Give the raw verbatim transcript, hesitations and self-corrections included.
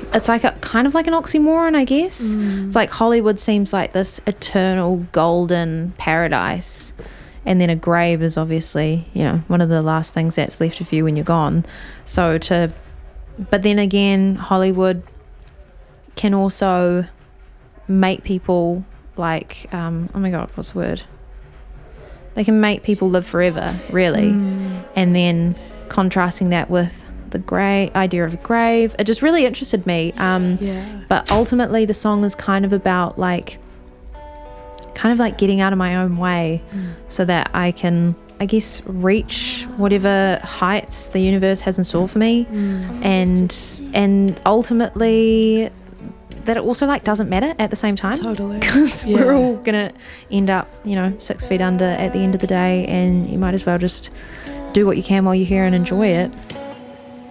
it's like a kind of like an oxymoron, I guess. Mm. It's like Hollywood seems like this eternal golden paradise, and then a grave is obviously, you know, one of the last things that's left of you when you're gone. So to, but then again, Hollywood can also make people like, um, oh my God, what's the word? They can make people live forever, really. Mm. And then contrasting that with the grave idea of a grave, it just really interested me. Um, Yeah. but ultimately, the song is kind of about like, kind of like getting out of my own way, Mm. so that I can, I guess, reach whatever heights the universe has in store for me, Mm. and and ultimately that it also like doesn't matter at the same time. Totally. Because Yeah. we're all gonna end up, you know, six feet under at the end of the day, and you might as well just do what you can while you're here and enjoy it.